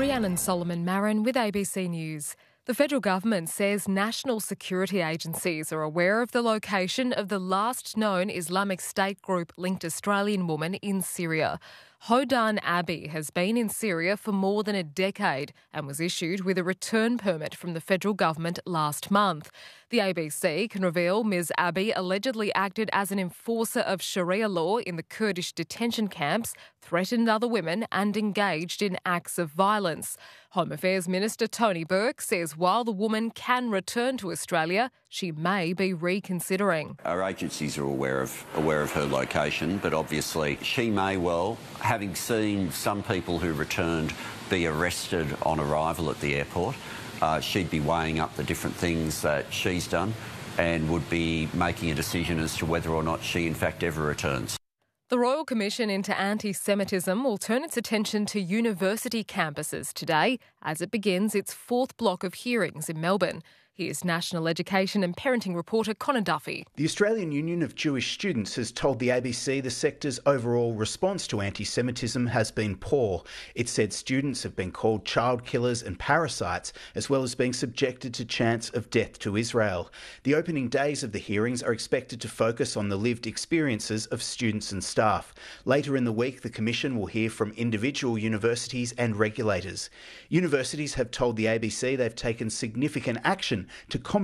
Rhiannon Solomon Marin with ABC News. The federal government says national security agencies are aware of the location of the last known Islamic State group-linked Australian woman in Syria. Hodan Abi has been in Syria for more than a decade and was issued with a return permit from the federal government last month. The ABC can reveal Ms Abi allegedly acted as an enforcer of Sharia law in the Kurdish detention camps, threatened other women and engaged in acts of violence. Home Affairs Minister Tony Burke says while the woman can return to Australia, she may be reconsidering. Our agencies are aware of her location, but obviously she may well, having seen some people who returned be arrested on arrival at the airport, she'd be weighing up the different things that she's done and would be making a decision as to whether or not she in fact ever returns. The Royal Commission into Anti-Semitism will turn its attention to university campuses today as it begins its fourth block of hearings in Melbourne. Here's National Education and Parenting reporter Connor Duffy. The Australian Union of Jewish Students has told the ABC the sector's overall response to anti-Semitism has been poor. It said students have been called child killers and parasites, as well as being subjected to chants of death to Israel. The opening days of the hearings are expected to focus on the lived experiences of students and staff. Later in the week, the Commission will hear from individual universities and regulators. Universities have told the ABC they've taken significant action to combat